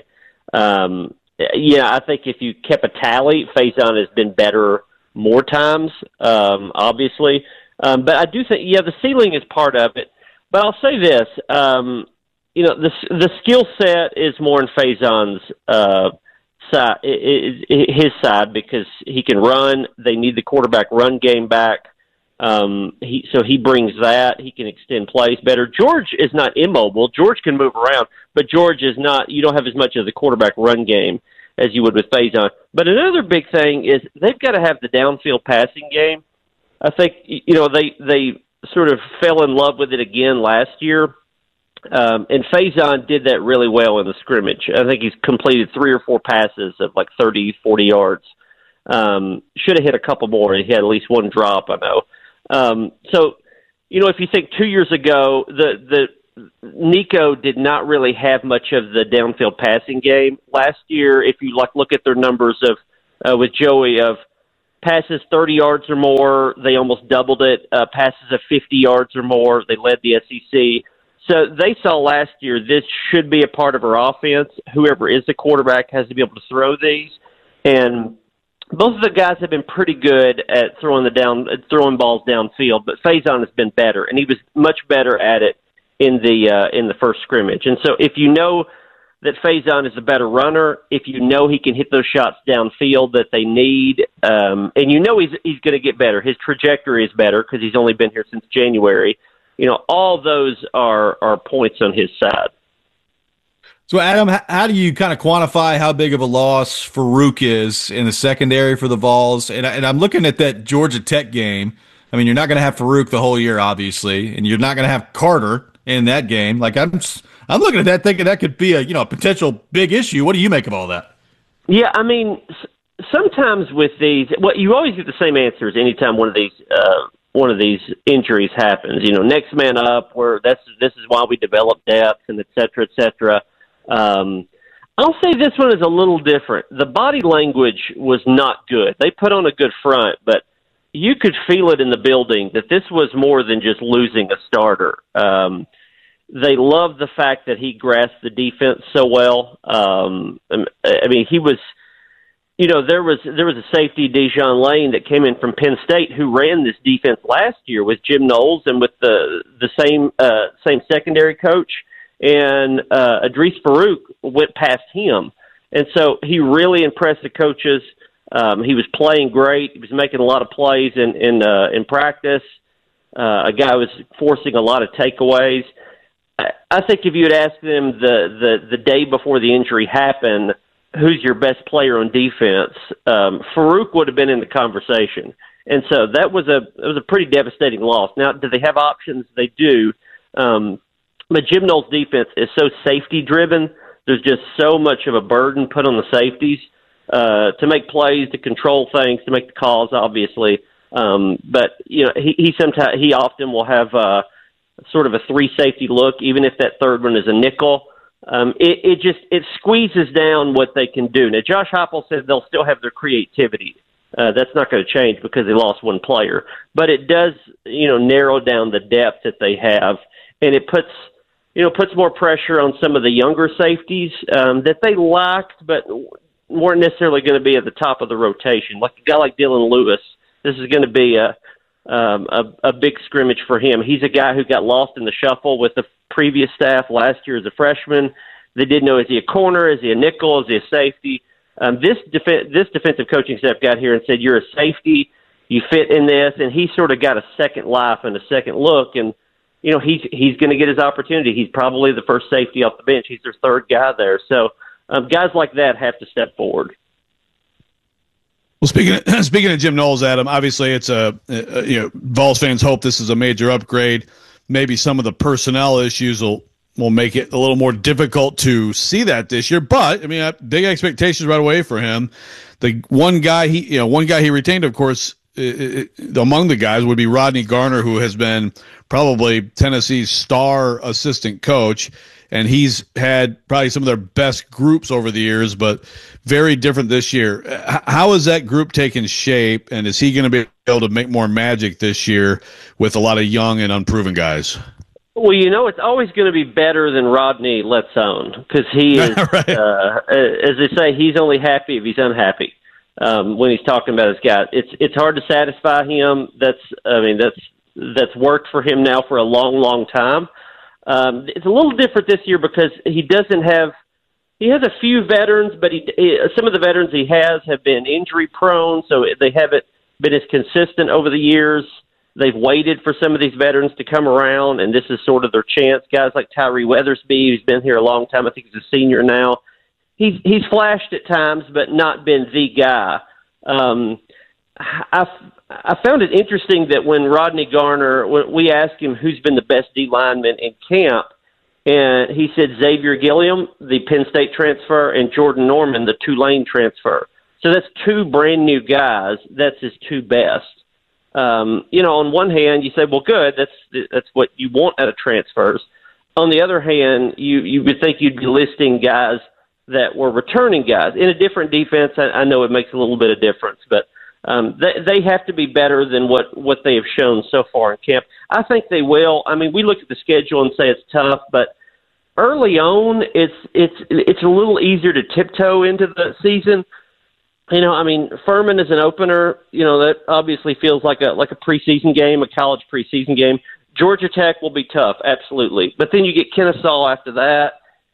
I think if you kept a tally, Faison has been better more times, obviously. But I do think, the ceiling is part of it. But I'll say this, the skill set is more in Faison's side, his side, because he can run. They need the quarterback run game back. So he brings that. He can extend plays better. George is not immobile. George can move around, but George is not. You don't have as much of the quarterback run game as you would with Faison. But another big thing is they've got to have the downfield passing game. I think they sort of fell in love with it again last year. And Faison did that really well in the scrimmage. I think he's completed 3 or 4 passes of like 30, 40 yards. Should have hit a couple more. He had at least one drop, I know. So, if you think 2 years ago, the Nico did not really have much of the downfield passing game. Last year, if you look at their numbers of with Joey of passes 30 yards or more, they almost doubled it. Passes of 50 yards or more, they led the SEC. So they saw last year this should be a part of our offense. Whoever is the quarterback has to be able to throw these. And both of the guys have been pretty good at throwing balls downfield, but Faison has been better, and he was much better at it in the first scrimmage. And so if you know that Faison is a better runner, if you know he can hit those shots downfield that they need, and he's going to get better. His trajectory is better because he's only been here since January. All those are points on his side. So, Adam, how do you kind of quantify how big of a loss Farouk is in the secondary for the Vols? And I'm looking at that Georgia Tech game. I mean, you're not going to have Farouk the whole year, obviously, and you're not going to have Carter in that game. Like, I'm looking at that thinking that could be a potential big issue. What do you make of all that? Yeah, I mean, sometimes with these, you always get the same answers anytime one of these injuries happens. Next man up. Where this is why we develop depth and et cetera, et cetera. I'll say this one is a little different. The body language was not good. They put on a good front, but you could feel it in the building that this was more than just losing a starter. They loved the fact that he grasped the defense so well. I mean, he was, there was a safety, Dejon Lane, that came in from Penn State who ran this defense last year with Jim Knowles and with the same secondary coach. And Idris Farouk went past him. And so he really impressed the coaches. He was playing great. He was making a lot of plays in practice. A guy was forcing a lot of takeaways. I think if you had asked them the day before the injury happened, who's your best player on defense, Farouk would have been in the conversation. And so it was a pretty devastating loss. Now, do they have options? They do. But Jim Knowles' defense is so safety-driven. There's just so much of a burden put on the safeties to make plays, to control things, to make the calls, obviously. But he often will have sort of a 3-safety look, even if that third one is a nickel. It squeezes down what they can do. Now, Josh Heupel says they'll still have their creativity. That's not going to change because they lost one player. But it does, narrow down the depth that they have, and it puts more pressure on some of the younger safeties that they lacked, but weren't necessarily going to be at the top of the rotation. Like a guy like Dylan Lewis, this is going to be a big scrimmage for him. He's a guy who got lost in the shuffle with the previous staff last year as a freshman. They didn't know, is he a corner, is he a nickel, is he a safety? This defensive coaching staff got here and said, you're a safety, you fit in this, and he sort of got a second life and a second look, and he's going to get his opportunity. He's probably the first safety off the bench. He's their third guy there. So guys like that have to step forward. Well, speaking of Jim Knowles, Adam, obviously it's Vols fans hope this is a major upgrade. Maybe some of the personnel issues will make it a little more difficult to see that this year. But I mean, big expectations right away for him. The one guy he retained, of course, among the guys would be Rodney Garner, who has been probably Tennessee's star assistant coach. And he's had probably some of their best groups over the years, but very different this year. How is that group taking shape, and is he going to be able to make more magic this year with a lot of young and unproven guys? Well, it's always going to be better than Rodney lets on, because he is, right. As they say, he's only happy if he's unhappy when he's talking about his guys. It's hard to satisfy him. That's worked for him now for a long, long time. It's a little different this year because he has a few veterans, but some of the veterans he has have been injury prone, so they haven't been as consistent over the years. They've waited for some of these veterans to come around, and this is sort of their chance. Guys like Tyree Weathersby, who's been here a long time, I think he's a senior now. He's flashed at times, but not been the guy. I found it interesting that when Rodney Garner, when we asked him who's been the best D lineman in camp, And he said Xavier Gilliam, the Penn State transfer, and Jordan Norman, the Tulane transfer. So that's two brand new guys. That's his two best. On one hand, you say, well, good. That's what you want out of transfers. On the other hand, you would think you'd be listing guys that were returning guys. In a different defense, I know it makes a little bit of difference, but they have to be better than what they have shown so far in camp. I think they will. I mean, we look at the schedule and say it's tough, but early on, it's a little easier to tiptoe into the season. Furman is an opener. That obviously feels like a preseason game, a college preseason game. Georgia Tech will be tough, absolutely. But then you get Kennesaw after that.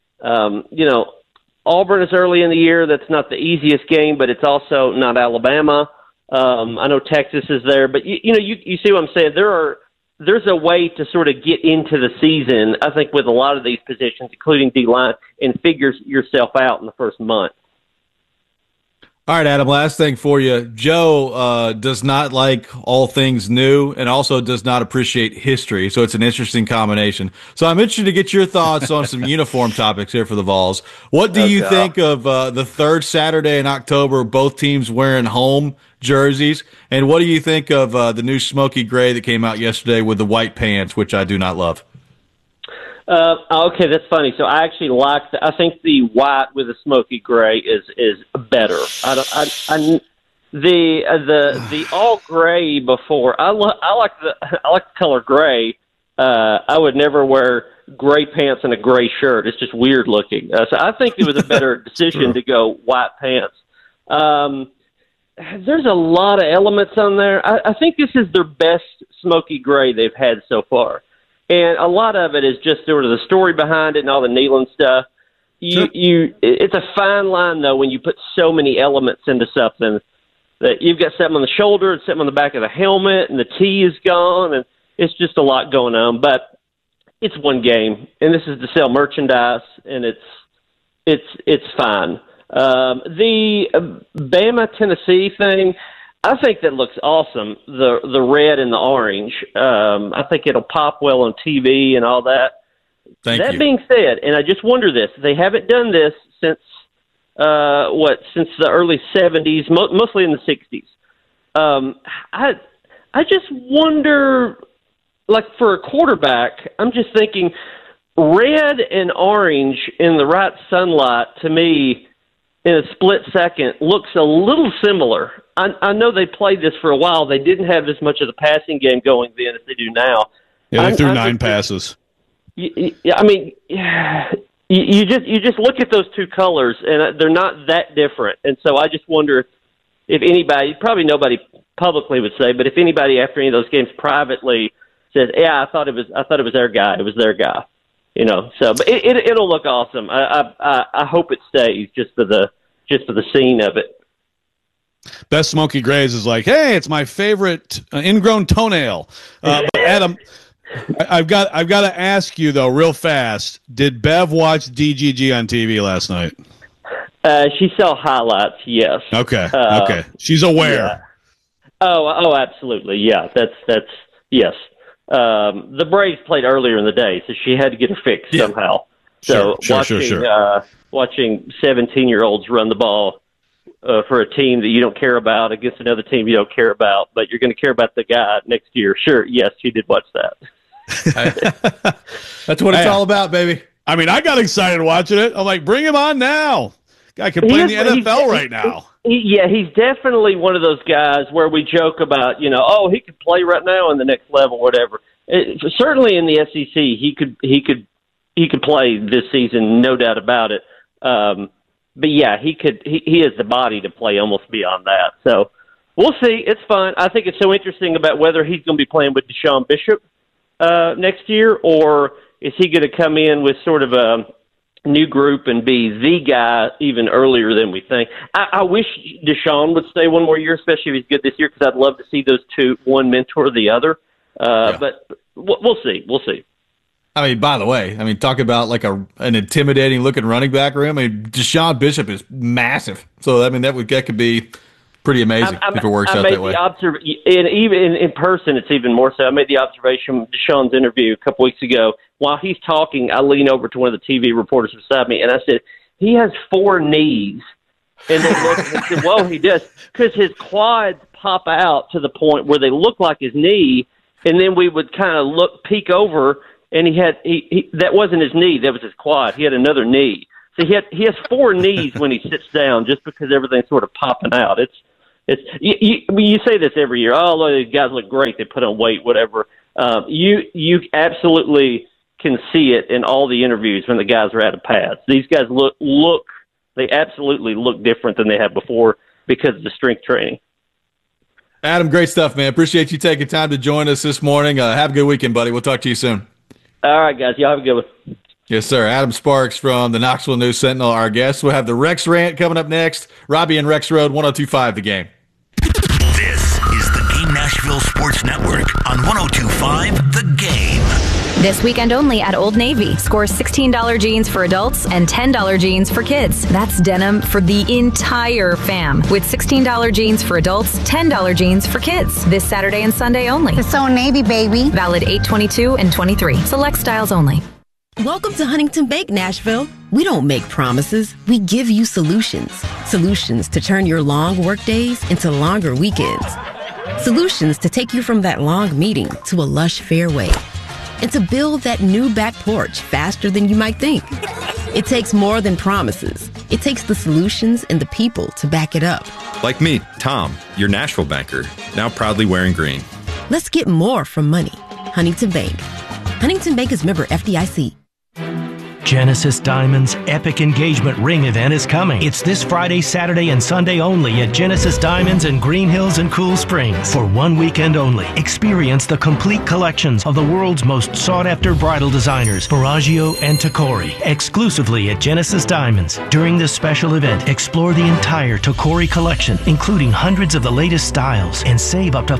Auburn is early in the year. That's not the easiest game, but it's also not Alabama. I know Texas is there, but you see what I'm saying. There's a way to sort of get into the season, I think, with a lot of these positions, including D-line, and figure yourself out in the first month. All right, Adam, last thing for you. Joe does not like all things new and also does not appreciate history, so it's an interesting combination. So I'm interested to get your thoughts on some uniform topics here for the Vols. What do you think of the third Saturday in October, both teams wearing home jerseys? And what do you think of the new smoky gray that came out yesterday with the white pants, which I do not love? Okay, that's funny. So I actually I think the white with the smoky gray is better. The all gray before. I like the color gray. I would never wear gray pants and a gray shirt. It's just weird looking. So I think it was a better decision to go white pants. There's a lot of elements on there. I think this is their best smoky gray they've had so far. And a lot of it is just sort of the story behind it and all the Neyland stuff. It's a fine line, though, when you put so many elements into something that you've got something on the shoulder and something on the back of the helmet and the T is gone, and it's just a lot going on. But it's one game, and this is to sell merchandise, and it's fine. The Bama-Tennessee thing, I think that looks awesome, the red and the orange. I think it'll pop well on TV and all that. That being said, and I just wonder this, they haven't done this since since the early 70s, mostly in the 60s. I just wonder, like for a quarterback, I'm just thinking red and orange in the right sunlight, to me, in a split second, looks a little similar. I know they played this for a while. They didn't have as much of the passing game going then as they do now. Yeah, they threw 9 passes. I mean, you just look at those two colors, and they're not that different. And so I just wonder if anybody, probably nobody publicly would say, but if anybody after any of those games privately says, "Yeah, I thought it was their guy. It was their guy." So but it'll look awesome. I hope it stays just for the scene of it. Best Smoky Grays is like, hey, it's my favorite ingrown toenail. But Adam, I've got to ask you though, real fast. Did Bev watch DGG on TV last night? She saw highlights. Yes. Okay. Okay. She's aware. Yeah. Oh, absolutely. Yeah. That's yes. The Braves played earlier in the day, so she had to get her fix somehow. So watching 17-year-olds run the ball for a team that you don't care about against another team you don't care about, but you're going to care about the guy next year. Sure, yes, she did watch that. That's what it's all about, baby. I mean, I got excited watching it. I'm like, bring him on now. Guy can play in the NFL right now. He's definitely one of those guys where we joke about, he could play right now in the next level, whatever. Certainly in the SEC, he could play this season, no doubt about it. But yeah, he has the body to play almost beyond that. So we'll see. It's fun. I think it's so interesting about whether he's going to be playing with Deshaun Bishop next year, or is he going to come in with sort of a new group and be the guy even earlier than we think. I wish Deshaun would stay one more year, especially if he's good this year, because I'd love to see those two, one mentor the other. But we'll see. We'll see. I mean, by the way, talk about like an intimidating looking running back room. Deshaun Bishop is massive. So, that could be pretty amazing if it works out that way. And even in person, it's even more so. I made the observation, Deshaun's interview a couple weeks ago. While he's talking, I lean over to one of the TV reporters beside me, and I said, he has 4 knees. And they looked and said, well, he does. Because his quads pop out to the point where they look like his knee, and then we would kind of peek over, and that wasn't his knee, that was his quad. He had another knee. So he has 4 knees when he sits down, just because everything's sort of popping out. You say this every year. Oh, these guys look great. They put on weight, whatever. You absolutely can see it in all the interviews when the guys are out of pads. These guys they absolutely look different than they have before because of the strength training. Adam, great stuff, man. Appreciate you taking time to join us this morning. Have a good weekend, buddy. We'll talk to you soon. All right, guys. Y'all have a good one. Yes, sir. Adam Sparks from the Knoxville News Sentinel, our guest. We'll have the Rex Rant coming up next. Robbie and Rex Road, 102.5 The Game. This is the Game Nashville Sports Network on 102.5 The Game. This weekend only at Old Navy. Score $16 jeans for adults and $10 jeans for kids. That's denim for the entire fam. With $16 jeans for adults, $10 jeans for kids. This Saturday and Sunday only. It's Old Navy, baby. Valid 8/22 and 23. Select styles only. Welcome to Huntington Bank, Nashville. We don't make promises. We give you solutions. Solutions to turn your long work days into longer weekends. Solutions to take you from that long meeting to a lush fairway. And to build that new back porch faster than you might think. It takes more than promises. It takes the solutions and the people to back it up. Like me, Tom, your Nashville banker, now proudly wearing green. Let's get more from money. Huntington Bank. Huntington Bank is member FDIC. Genesis Diamonds' epic engagement ring event is coming. It's this Friday, Saturday, and Sunday only at Genesis Diamonds in Green Hills and Cool Springs. For one weekend only, experience the complete collections of the world's most sought-after bridal designers, Baraggio and Tacori, exclusively at Genesis Diamonds. During this special event, explore the entire Tacori collection, including hundreds of the latest styles, and save up to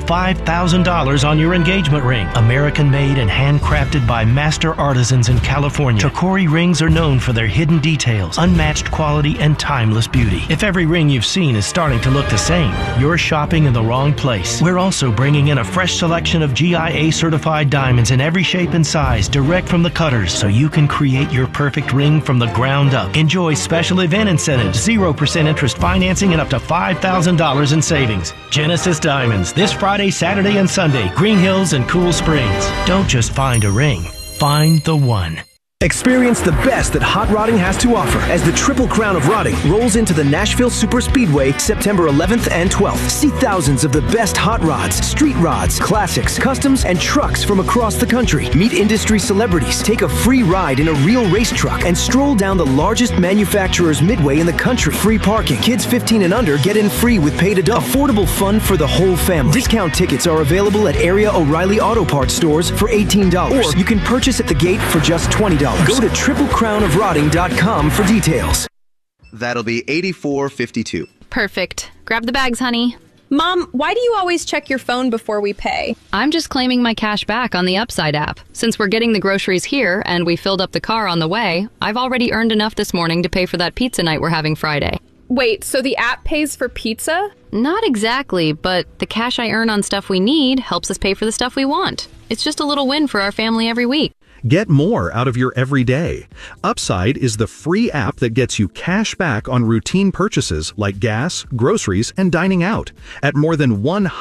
$5,000 on your engagement ring. American-made and handcrafted by master artisans in California, Tacori rings are known for their hidden details, unmatched quality, and timeless beauty. If every ring you've seen is starting to look the same, you're shopping in the wrong place. We're also bringing in a fresh selection of GIA-certified diamonds in every shape and size, direct from the cutters, so you can create your perfect ring from the ground up. Enjoy special event incentives, 0% interest financing, and up to $5,000 in savings. Genesis Diamonds, this Friday, Saturday, and Sunday, Green Hills and Cool Springs. Don't just find a ring, find the one. Experience the best that hot rodding has to offer as the Triple Crown of Rodding rolls into the Nashville Super Speedway September 11th and 12th. See thousands of the best hot rods, street rods, classics, customs, and trucks from across the country. Meet industry celebrities, take a free ride in a real race truck, and stroll down the largest manufacturer's midway in the country. Free parking. Kids 15 and under get in free with paid adults. Affordable fun for the whole family. Discount tickets are available at area O'Reilly Auto Parts stores for $18, or you can purchase at the gate for just $20. Go to triplecrownofrodding.com for details. That'll be $84.52. Perfect. Grab the bags, honey. Mom, why do you always check your phone before we pay? I'm just claiming my cash back on the Upside app. Since we're getting the groceries here and we filled up the car on the way, I've already earned enough this morning to pay for that pizza night we're having Friday. Wait, so the app pays for pizza? Not exactly, but the cash I earn on stuff we need helps us pay for the stuff we want. It's just a little win for our family every week. Get more out of your everyday. Upside is the free app that gets you cash back on routine purchases like gas, groceries, and dining out at more than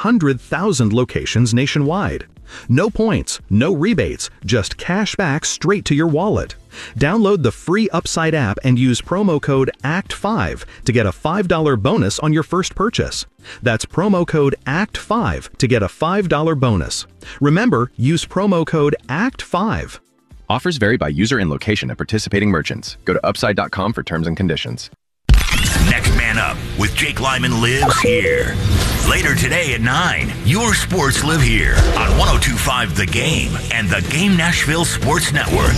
100,000 locations nationwide. No points, no rebates, just cash back straight to your wallet. Download the free Upside app and use promo code ACT5 to get a $5 bonus on your first purchase. That's promo code ACT5 to get a $5 bonus. Remember, use promo code ACT5. Offers vary by user and location at participating merchants. Go to upside.com for terms and conditions. Next Man Up with Jake Lyman lives here. Later today at 9, your sports live here on 102.5 The Game and the Game Nashville Sports Network.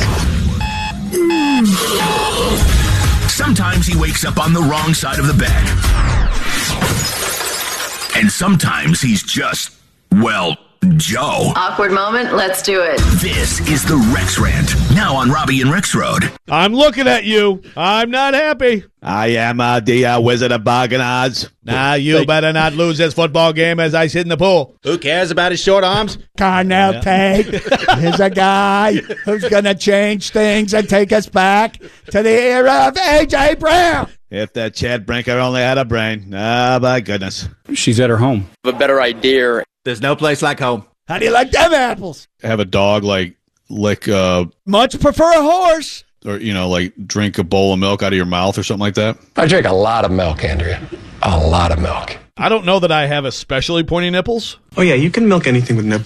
Sometimes he wakes up on the wrong side of the bed. And sometimes he's just, well, Joe. Awkward moment. Let's do it. This is the Rex Rant. Now on Robbie and Rex Road. I'm looking at you. I'm not happy. I am the Wizard of Bargain Odds. Now you better not lose this football game as I sit in the pool. Who cares about his short arms? Carnell Tate is a guy who's going to change things and take us back to the era of A.J. Brown. If that Chad Brinker only had a brain. Ah, my goodness. She's at her home. A better idea. There's no place like home. How do you like them apples? Have a dog lick much prefer a horse. Or, drink a bowl of milk out of your mouth or something like that? I drink a lot of milk, Andrea. A lot of milk. I don't know that I have especially pointy nipples. Oh, yeah, you can milk anything with nipples.